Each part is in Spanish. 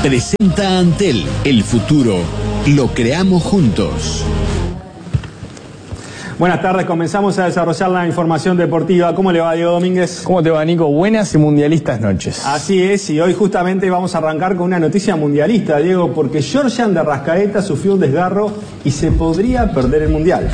Presenta Antel, el futuro lo creamos juntos. Buenas tardes, comenzamos a desarrollar la información deportiva. ¿Cómo le va, Diego Domínguez? ¿Cómo te va, Nico? Buenas y mundialistas noches. Así es, y hoy justamente vamos a arrancar con una noticia mundialista, Diego, porque Georgian de Arrascaeta sufrió un desgarro y se podría perder el Mundial.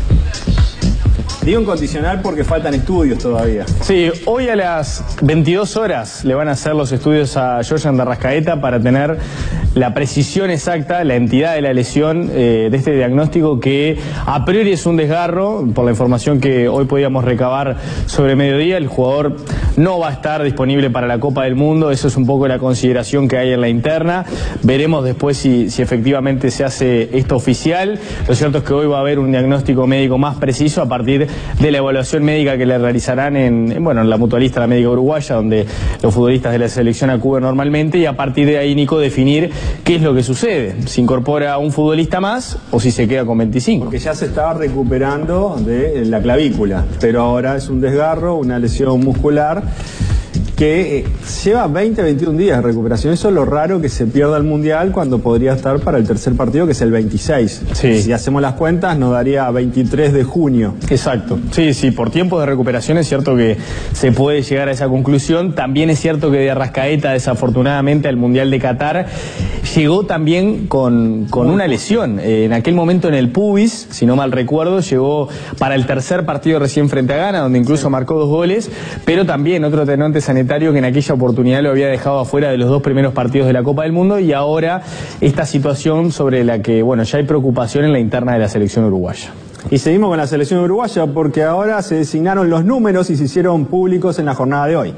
Digo en condicional porque faltan estudios todavía. Sí, hoy a las 22 horas le van a hacer los estudios a Georgian de Arrascaeta para tener la precisión exacta, la entidad de la lesión de este diagnóstico, que a priori es un desgarro. Por la información que hoy podíamos recabar sobre mediodía, el jugador no va a estar disponible para la Copa del Mundo. Eso es un poco la consideración que hay en la interna. Veremos después si efectivamente se hace esto oficial. Lo cierto es que hoy va a haber un diagnóstico médico más preciso a partir de la evaluación médica que le realizarán en la mutualista, la médica uruguaya, donde los futbolistas de la selección acuden normalmente, y a partir de ahí, Nico, definir qué es lo que sucede, si incorpora un futbolista más o si se queda con 25. Porque ya se estaba recuperando de la clavícula, pero ahora es un desgarro, una lesión muscular que lleva 20-21 días de recuperación. Eso es lo raro, que se pierda el Mundial cuando podría estar para el tercer partido, que es el 26. Sí. Si hacemos las cuentas, nos daría 23 de junio. Exacto. Sí, por tiempos de recuperación es cierto que se puede llegar a esa conclusión. También es cierto que de Arrascaeta, desafortunadamente, al Mundial de Qatar llegó también con una lesión. En aquel momento en el pubis, si no mal recuerdo, llegó para el tercer partido recién frente a Ghana, donde incluso marcó 2 goles, pero también otro tenente sanitario que en aquella oportunidad lo había dejado afuera de los 2 primeros partidos de la Copa del Mundo, y ahora esta situación sobre la que, ya hay preocupación en la interna de la selección uruguaya. Y seguimos con la selección uruguaya porque ahora se designaron los números y se hicieron públicos en la jornada de hoy.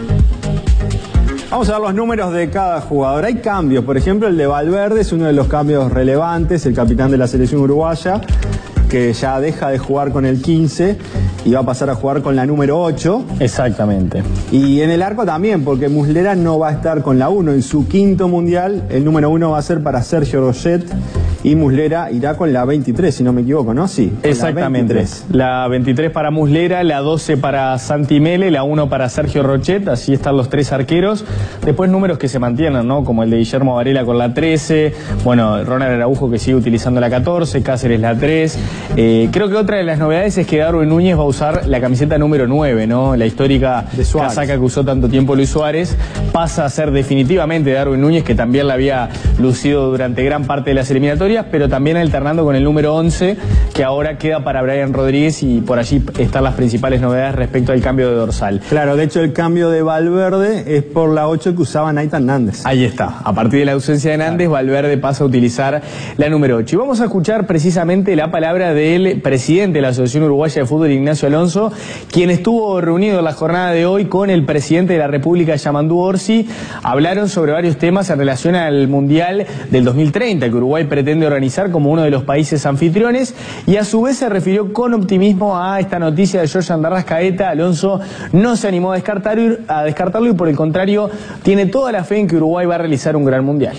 Vamos a ver los números de cada jugador. Hay cambios, por ejemplo el de Valverde es uno de los cambios relevantes, el capitán de la selección uruguaya, que ya deja de jugar con el 15 y va a pasar a jugar con la número 8. Exactamente. Y en el arco también, porque Muslera no va a estar con la 1. En su quinto mundial, el número 1 va a ser para Sergio Rochet y Muslera irá con la 23, si no me equivoco, ¿no? Sí. Exactamente. La 23 para Muslera, la 12 para Santi Mele, la 1 para Sergio Rochet. Así están los 3 arqueros. Después números que se mantienen, ¿no? Como el de Guillermo Varela con la 13. Ronald Araujo, que sigue utilizando la 14. Cáceres la 3. Creo que otra de las novedades es que Darwin Núñez va a usar la camiseta número 9, ¿no? La histórica casaca que usó tanto tiempo Luis Suárez. Pasa a ser definitivamente Darwin Núñez, que también la había lucido durante gran parte de las eliminatorias, pero también alternando con el número 11, que ahora queda para Brian Rodríguez, y por allí están las principales novedades respecto al cambio de dorsal. Claro, de hecho el cambio de Valverde es por la 8 que usaba Nathan Nández. Ahí está. A partir de la ausencia de Nández, Valverde pasa a utilizar la número 8. Y vamos a escuchar precisamente la palabra del presidente de la Asociación Uruguaya de Fútbol, Ignacio Alonso, quien estuvo reunido en la jornada de hoy con el presidente de la República, Yamandu Orsi. Hablaron sobre varios temas en relación al Mundial del 2030, que Uruguay pretende organizar como uno de los países anfitriones, y a su vez se refirió con optimismo a esta noticia de Georgian de Arrascaeta. Alonso no se animó a descartarlo y por el contrario tiene toda la fe en que Uruguay va a realizar un gran Mundial.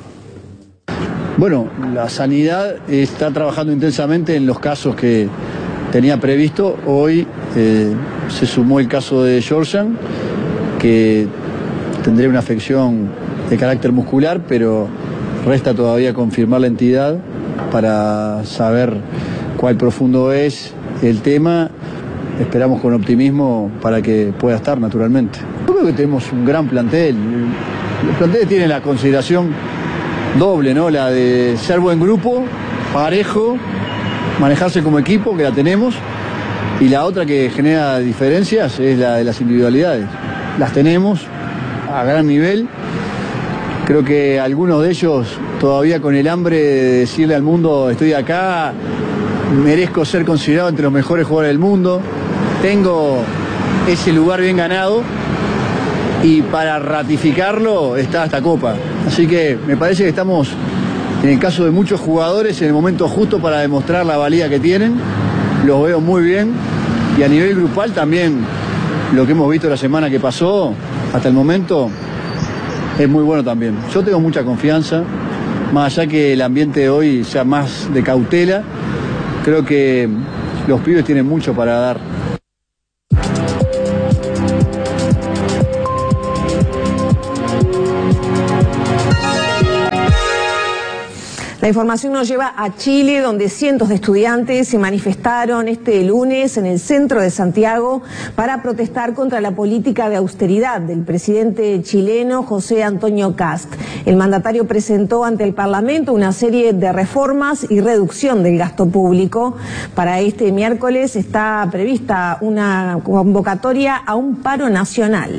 Bueno, la sanidad está trabajando intensamente en los casos que tenía previsto. Hoy se sumó el caso de Georgian, que tendría una afección de carácter muscular, pero resta todavía confirmar la entidad para saber cuál profundo es el tema. Esperamos con optimismo para que pueda estar, naturalmente. Yo creo que tenemos un gran plantel. El plantel tiene la consideración doble, ¿no? La de ser buen grupo, parejo, manejarse como equipo, que la tenemos, y la otra que genera diferencias es la de las individualidades. Las tenemos a gran nivel. Creo que algunos de ellos todavía con el hambre de decirle al mundo: estoy acá, merezco ser considerado entre los mejores jugadores del mundo, tengo ese lugar bien ganado, y para ratificarlo está esta Copa. Así que me parece que estamos, en el caso de muchos jugadores, en el momento justo para demostrar la valía que tienen. Los veo muy bien, y a nivel grupal también lo que hemos visto la semana que pasó hasta el momento es muy bueno también. Yo tengo mucha confianza, más allá que el ambiente de hoy sea más de cautela. Creo que los pibes tienen mucho para dar. La información nos lleva a Chile, donde cientos de estudiantes se manifestaron este lunes en el centro de Santiago para protestar contra la política de austeridad del presidente chileno José Antonio Kast. El mandatario presentó ante el Parlamento una serie de reformas y reducción del gasto público. Para este miércoles está prevista una convocatoria a un paro nacional.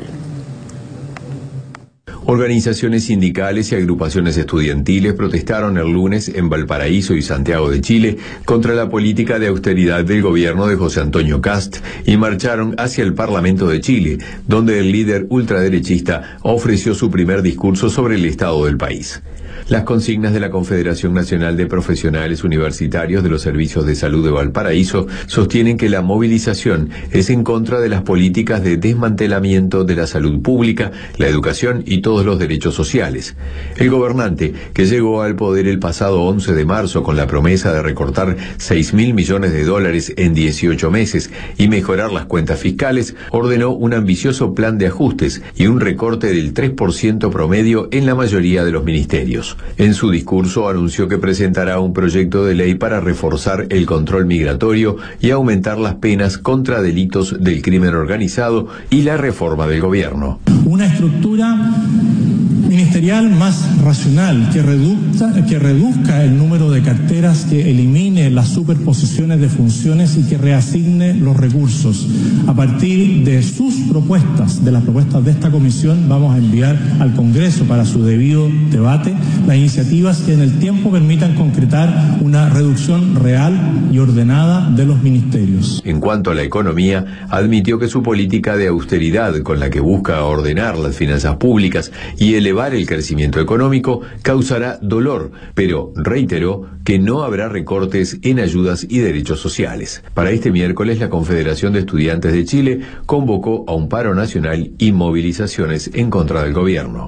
Organizaciones sindicales y agrupaciones estudiantiles protestaron el lunes en Valparaíso y Santiago de Chile contra la política de austeridad del gobierno de José Antonio Kast y marcharon hacia el Parlamento de Chile, donde el líder ultraderechista ofreció su primer discurso sobre el estado del país. Las consignas de la Confederación Nacional de Profesionales Universitarios de los Servicios de Salud de Valparaíso sostienen que la movilización es en contra de las políticas de desmantelamiento de la salud pública, la educación y todos los derechos sociales. El gobernante, que llegó al poder el pasado 11 de marzo con la promesa de recortar $6.000 millones en 18 meses y mejorar las cuentas fiscales, ordenó un ambicioso plan de ajustes y un recorte del 3% promedio en la mayoría de los ministerios. En su discurso anunció que presentará un proyecto de ley para reforzar el control migratorio y aumentar las penas contra delitos del crimen organizado y la reforma del gobierno. Una estructura ministerial más racional, que reduzca el número de carteras, que elimine las superposiciones de funciones y que reasigne los recursos. A partir de sus propuestas, de las propuestas de esta comisión, vamos a enviar al Congreso para su debido debate las iniciativas que en el tiempo permitan concretar una reducción real y ordenada de los ministerios. En cuanto a la economía, admitió que su política de austeridad, con la que busca ordenar las finanzas públicas y elevar el crecimiento económico, causará dolor, pero reiteró que no habrá recortes en ayudas y derechos sociales. Para este miércoles, la Confederación de Estudiantes de Chile convocó a un paro nacional y movilizaciones en contra del gobierno.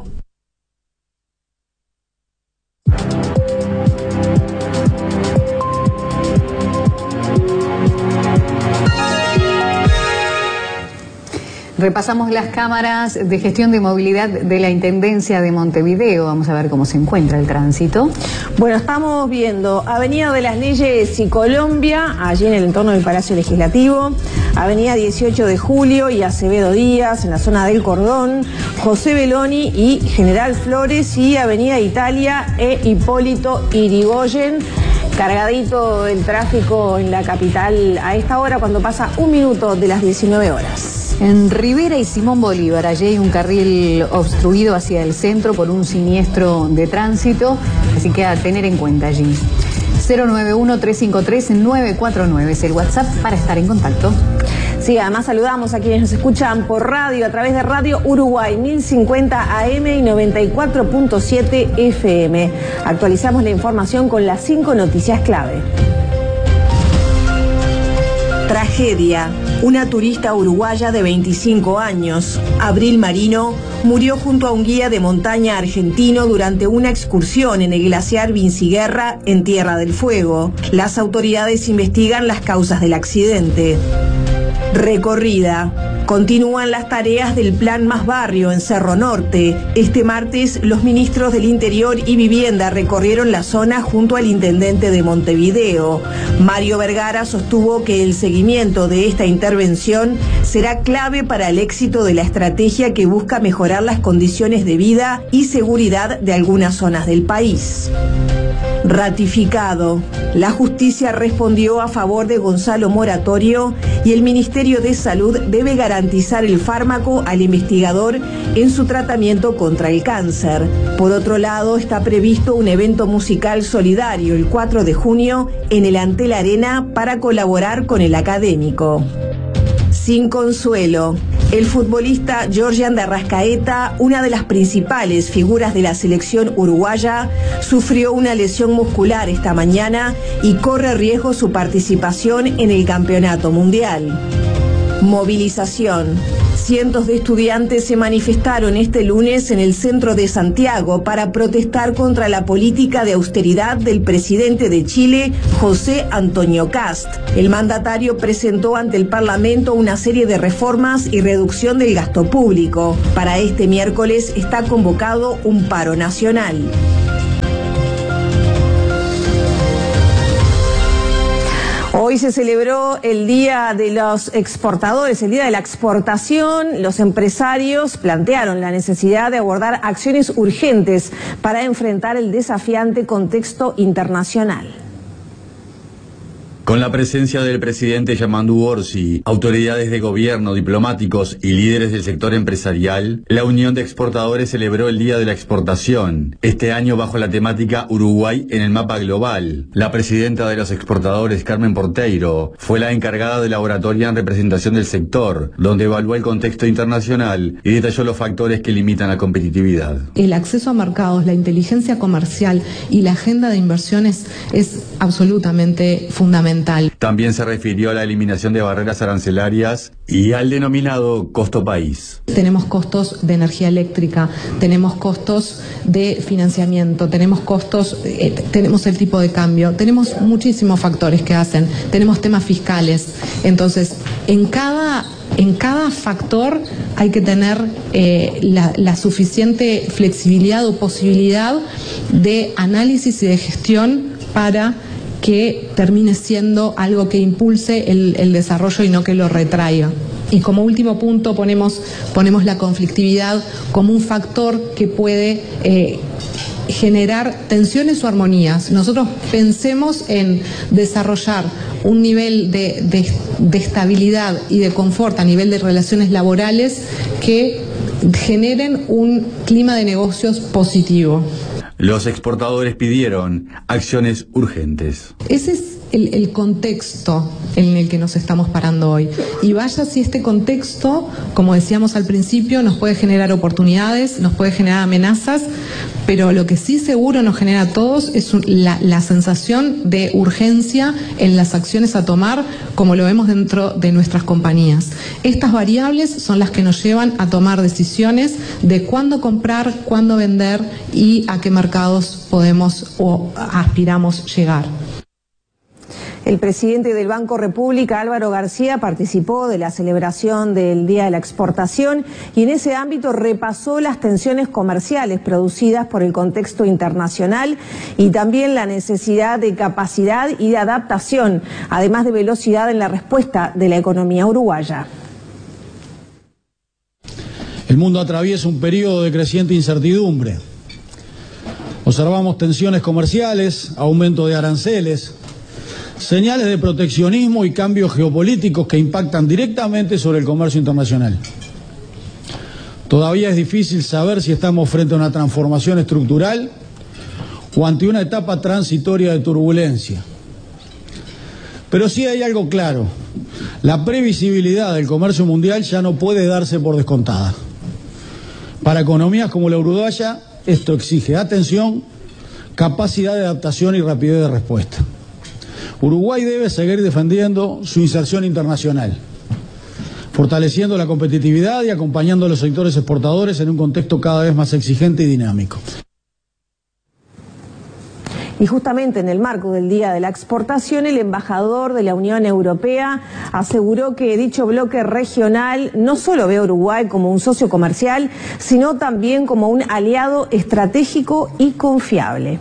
Repasamos las cámaras de gestión de movilidad de la Intendencia de Montevideo. Vamos a ver cómo se encuentra el tránsito. Bueno, estamos viendo Avenida de las Leyes y Colombia, allí en el entorno del Palacio Legislativo, Avenida 18 de Julio y Acevedo Díaz, en la zona del Cordón, José Beloni y General Flores, y Avenida Italia e Hipólito Yrigoyen. Cargadito el tráfico en la capital a esta hora, cuando pasa 1 minuto de las 19 horas. En Rivera y Simón Bolívar, allí hay un carril obstruido hacia el centro por un siniestro de tránsito, así que a tener en cuenta allí. 091-353-949 es el WhatsApp para estar en contacto. Sí, además saludamos a quienes nos escuchan por radio, a través de Radio Uruguay 1050 AM y 94.7 FM. Actualizamos la información con las 5 noticias clave. Tragedia. Una turista uruguaya de 25 años, Abril Marino, murió junto a un guía de montaña argentino durante una excursión en el glaciar Vinciguerra, en Tierra del Fuego. Las autoridades investigan las causas del accidente. Recorrida. Continúan las tareas del Plan Más Barrio en Cerro Norte. Este martes, los ministros del Interior y Vivienda recorrieron la zona junto al intendente de Montevideo. Mario Vergara sostuvo que el seguimiento de esta intervención será clave para el éxito de la estrategia que busca mejorar las condiciones de vida y seguridad de algunas zonas del país. Ratificado. La justicia respondió a favor de Gonzalo Moratorio y el Ministerio de Salud debe garantizar el fármaco al investigador en su tratamiento contra el cáncer. Por otro lado, está previsto un evento musical solidario el 4 de junio en el Antel Arena para colaborar con el académico. Sin consuelo. El futbolista Georgian de Arrascaeta, una de las principales figuras de la selección uruguaya, sufrió una lesión muscular esta mañana y corre riesgo su participación en el Campeonato Mundial. Movilización. Cientos de estudiantes se manifestaron este lunes en el centro de Santiago para protestar contra la política de austeridad del presidente de Chile, José Antonio Kast. El mandatario presentó ante el Parlamento una serie de reformas y reducción del gasto público. Para este miércoles está convocado un paro nacional. Hoy se celebró el Día de los Exportadores, el Día de la Exportación. Los empresarios plantearon la necesidad de abordar acciones urgentes para enfrentar el desafiante contexto internacional. Con la presencia del presidente Yamandu Orsi, autoridades de gobierno, diplomáticos y líderes del sector empresarial, la Unión de Exportadores celebró el Día de la Exportación, este año bajo la temática Uruguay en el mapa global. La presidenta de los exportadores, Carmen Porteiro, fue la encargada de la oratoria en representación del sector, donde evaluó el contexto internacional y detalló los factores que limitan la competitividad. El acceso a mercados, la inteligencia comercial y la agenda de inversiones es absolutamente fundamental. También se refirió a la eliminación de barreras arancelarias y al denominado costo país. Tenemos costos de energía eléctrica, tenemos costos de financiamiento, tenemos costos, tenemos el tipo de cambio, tenemos muchísimos factores que hacen, tenemos temas fiscales. Entonces, en cada factor hay que tener la suficiente flexibilidad o posibilidad de análisis y de gestión para que termine siendo algo que impulse el desarrollo y no que lo retraiga. Y como último punto ponemos la conflictividad como un factor que puede generar tensiones o armonías. Nosotros pensemos en desarrollar un nivel de estabilidad y de confort a nivel de relaciones laborales que generen un clima de negocios positivo. Los exportadores pidieron acciones urgentes. Ese es el contexto en el que nos estamos parando hoy. Y vaya si este contexto, como decíamos al principio, nos puede generar oportunidades, nos puede generar amenazas, pero lo que sí seguro nos genera a todos es la sensación de urgencia en las acciones a tomar, como lo vemos dentro de nuestras compañías. Estas variables son las que nos llevan a tomar decisiones de cuándo comprar, cuándo vender y a qué mercados podemos o aspiramos llegar. El presidente del Banco República, Álvaro García, participó de la celebración del Día de la Exportación y en ese ámbito repasó las tensiones comerciales producidas por el contexto internacional y también la necesidad de capacidad y de adaptación, además de velocidad en la respuesta de la economía uruguaya. El mundo atraviesa un periodo de creciente incertidumbre. Observamos tensiones comerciales, aumento de aranceles, señales de proteccionismo y cambios geopolíticos que impactan directamente sobre el comercio internacional. Todavía es difícil saber si estamos frente a una transformación estructural o ante una etapa transitoria de turbulencia. Pero sí hay algo claro: la previsibilidad del comercio mundial ya no puede darse por descontada. Para economías como la uruguaya, esto exige atención, capacidad de adaptación y rapidez de respuesta. Uruguay debe seguir defendiendo su inserción internacional, fortaleciendo la competitividad y acompañando a los sectores exportadores en un contexto cada vez más exigente y dinámico. Y justamente en el marco del Día de la Exportación, el embajador de la Unión Europea aseguró que dicho bloque regional no solo ve a Uruguay como un socio comercial, sino también como un aliado estratégico y confiable.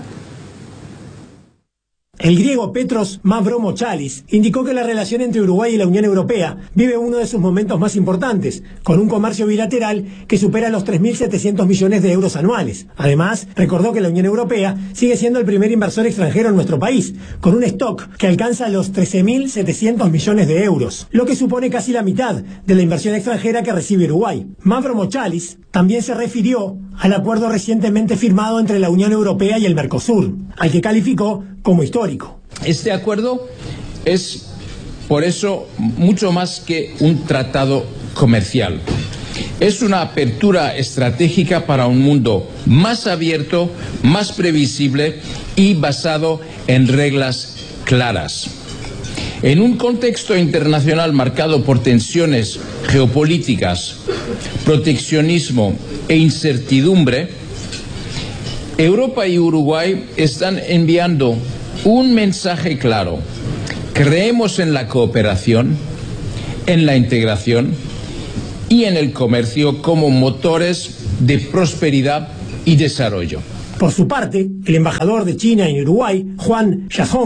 El griego Petros Mavromochalis indicó que la relación entre Uruguay y la Unión Europea vive uno de sus momentos más importantes, con un comercio bilateral que supera los 3.700 millones de euros anuales. Además, recordó que la Unión Europea sigue siendo el primer inversor extranjero en nuestro país, con un stock que alcanza los 13.700 millones de euros, lo que supone casi la mitad de la inversión extranjera que recibe Uruguay. Mavromochalis también se refirió al acuerdo recientemente firmado entre la Unión Europea y el Mercosur, al que calificó como histórico. Este acuerdo es, por eso, mucho más que un tratado comercial. Es una apertura estratégica para un mundo más abierto, más previsible y basado en reglas claras. En un contexto internacional marcado por tensiones geopolíticas, proteccionismo e incertidumbre, Europa y Uruguay están enviando un mensaje claro: creemos en la cooperación, en la integración y en el comercio como motores de prosperidad y desarrollo. Por su parte, el embajador de China en Uruguay, Juan Yajong,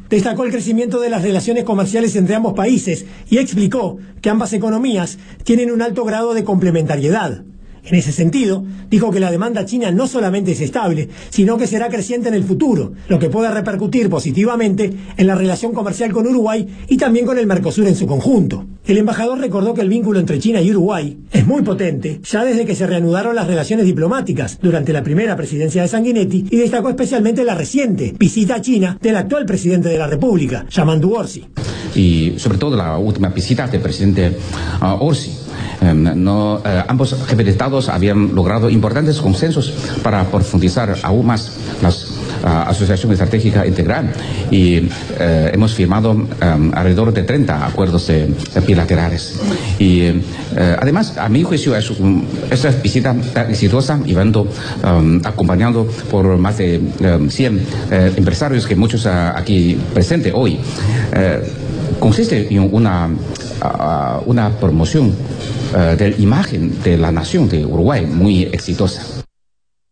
destacó el crecimiento de las relaciones comerciales entre ambos países y explicó que ambas economías tienen un alto grado de complementariedad. En ese sentido, dijo que la demanda china no solamente es estable, sino que será creciente en el futuro, lo que puede repercutir positivamente en la relación comercial con Uruguay y también con el Mercosur en su conjunto. El embajador recordó que el vínculo entre China y Uruguay es muy potente ya desde que se reanudaron las relaciones diplomáticas durante la primera presidencia de Sanguinetti y destacó especialmente la reciente visita a China del actual presidente de la República, Yamandu Orsi. Y sobre todo la última visita del presidente Orsi. Ambos jefes de Estados habían logrado importantes consensos para profundizar aún más las asociación estratégica integral y hemos firmado alrededor de 30 acuerdos bilaterales. Y además, a mi juicio, esta visita tan exitosa y acompañado por más de 100 empresarios que muchos aquí presentes hoy, consiste en una promoción de la imagen de la nación de Uruguay muy exitosa.